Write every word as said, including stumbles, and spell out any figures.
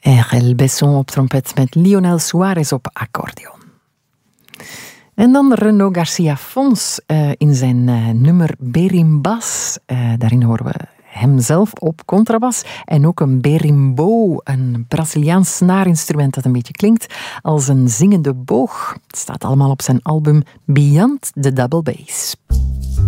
R L Besson op trompet met Lionel Suarez op accordeon. En dan Renaud Garcia Fons uh, in zijn uh, nummer Berimbas. Uh, daarin horen we hemzelf op contrabas en ook een berimbo, een Braziliaans snaarinstrument dat een beetje klinkt als een zingende boog. Het staat allemaal op zijn album Beyond the Double Bass.